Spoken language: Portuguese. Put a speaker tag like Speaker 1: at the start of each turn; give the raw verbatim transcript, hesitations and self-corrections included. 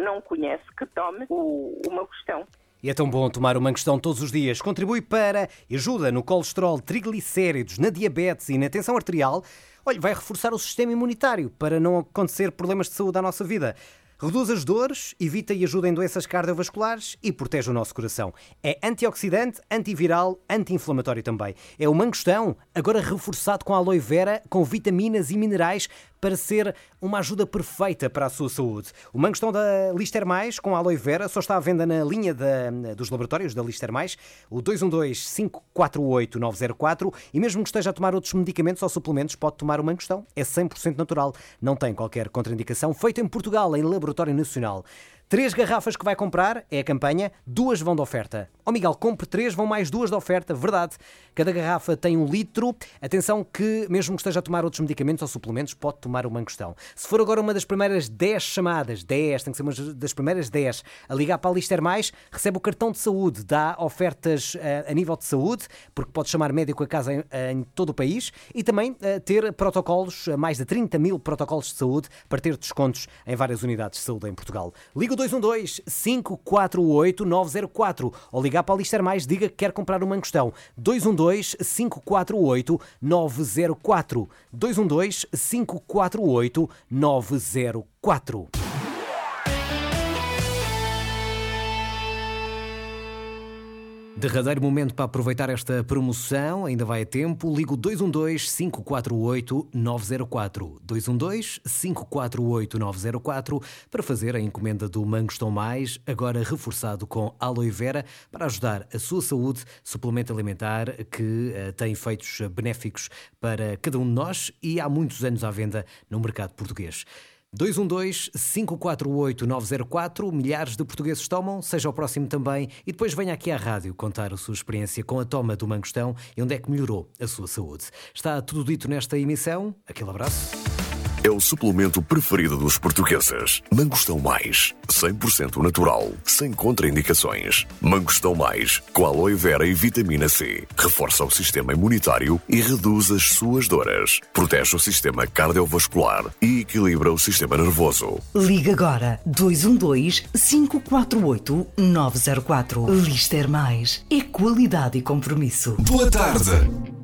Speaker 1: não conhece, que tome o, o Mangostão.
Speaker 2: E é tão bom tomar o Mangostão todos os dias. Contribui para e ajuda no colesterol, triglicéridos, na diabetes e na tensão arterial. Olha, vai reforçar o sistema imunitário para não acontecer problemas de saúde à nossa vida. Reduz as dores, evita e ajuda em doenças cardiovasculares e protege o nosso coração. É antioxidante, antiviral, anti-inflamatório também. É o Mangostão, agora reforçado com aloe vera, com vitaminas e minerais para ser uma ajuda perfeita para a sua saúde. O Mangostão da Lister Mais, com aloe vera, só está à venda na linha da, dos laboratórios da Lister Mais, o dois um dois, cinco quatro oito, nove zero quatro, e mesmo que esteja a tomar outros medicamentos ou suplementos, pode tomar o Mangostão. É cem por cento natural, não tem qualquer contraindicação, feito em Portugal, em laboratório nacional. Três garrafas que vai comprar, é a campanha, duas vão de oferta. Ó Miguel, compre três, vão mais duas de oferta, verdade. Cada garrafa tem um litro. Atenção que, mesmo que esteja a tomar outros medicamentos ou suplementos, pode tomar o Mangostão. Se for agora uma das primeiras dez chamadas, dez, tem que ser uma das primeiras dez, a ligar para a Lister Mais, recebe o cartão de saúde, dá ofertas a, a nível de saúde, porque pode chamar médico a casa em, em todo o país, e também a, ter protocolos, mais de trinta mil protocolos de saúde, para ter descontos em várias unidades de saúde em Portugal. Liga o dois um dois, cinco quatro oito, nove zero quatro ou ligar para a Lister Mais, diga que quer comprar o Mangostão. dois um dois, cinco quatro oito, nove zero quatro. dois um dois, cinco quatro oito, nove zero quatro. Derradeiro momento para aproveitar esta promoção, ainda vai a tempo. Ligo dois um dois, cinco quatro oito, nove zero quatro. dois um dois, cinco quatro oito, nove zero quatro para fazer a encomenda do Mangostão Mais, agora reforçado com aloe vera para ajudar a sua saúde, suplemento alimentar que uh, tem efeitos benéficos para cada um de nós e há muitos anos à venda no mercado português. dois um dois, cinco quatro oito, nove zero quatro, milhares de portugueses tomam, seja o próximo também, e depois venha aqui à rádio contar a sua experiência com a toma do Mangostão e onde é que melhorou a sua saúde. Está tudo dito nesta emissão, aquele abraço.
Speaker 3: É o suplemento preferido dos portugueses. Mangostão Mais, cem por cento natural, sem contraindicações. Mangostão Mais, com aloe vera e vitamina C. Reforça o sistema imunitário e reduz as suas dores. Protege o sistema cardiovascular e equilibra o sistema nervoso.
Speaker 4: Liga agora dois um dois, cinco quatro oito, nove zero quatro. Lister Mais. É qualidade e compromisso.
Speaker 5: Boa tarde.